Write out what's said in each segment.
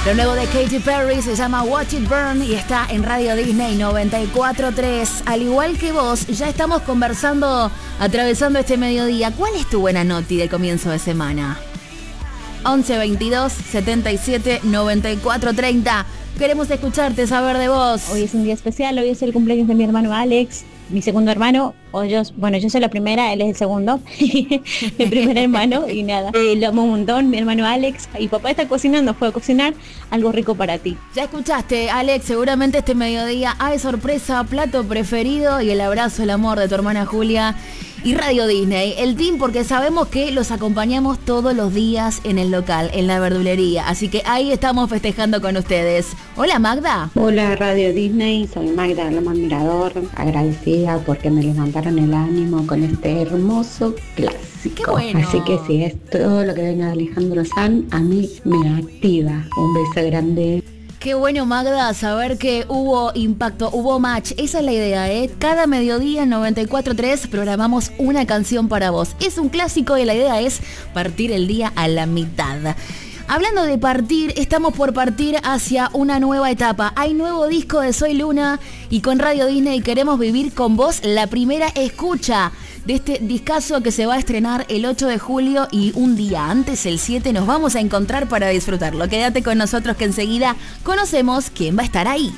Lo nuevo de Katy Perry se llama Watch It Burn y está en Radio Disney 94.3. Al igual que vos, ya estamos conversando, atravesando este mediodía. ¿Cuál es tu buena noti del comienzo de semana? 11 22 77 94 30. Queremos escucharte, saber de vos. Hoy es un día especial, hoy es el cumpleaños de mi hermano Alex, mi segundo hermano. Yo soy la primera, él es el segundo, mi primer hermano, y nada, lo amo un montón, mi hermano Alex, y papá está cocinando, fue a cocinar algo rico para ti. Ya escuchaste, Alex, seguramente este mediodía hay sorpresa, plato preferido y el abrazo, el amor de tu hermana Julia. Y Radio Disney, el team, porque sabemos que los acompañamos todos los días en el local, en la verdulería. Así que ahí estamos festejando con ustedes. Hola, Magda. Hola, Radio Disney, soy Magda Loma Mirador, agradecida porque me levantaron el ánimo con este hermoso clásico. Qué bueno. Así que si es todo lo que venga de Alejandro Sanz, a mí me activa. Un beso grande. Qué bueno, Magda, saber que hubo impacto, hubo match. Esa es la idea, ¿eh? Cada mediodía en 94.3 programamos una canción para vos. Es un clásico y la idea es partir el día a la mitad. Hablando de partir, estamos por partir hacia una nueva etapa. Hay nuevo disco de Soy Luna y con Radio Disney queremos vivir con vos la primera escucha de este discazo que se va a estrenar el 8 de julio y un día antes, el 7, nos vamos a encontrar para disfrutarlo. Quédate con nosotros que enseguida conocemos quién va a estar ahí.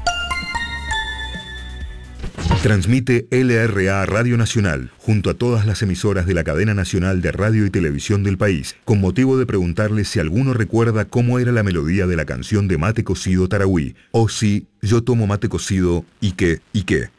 Transmite LRA Radio Nacional, junto a todas las emisoras de la cadena nacional de radio y televisión del país, con motivo de preguntarle si alguno recuerda cómo era la melodía de la canción de Mate Cocido Tarahui, o si yo tomo mate cocido y qué.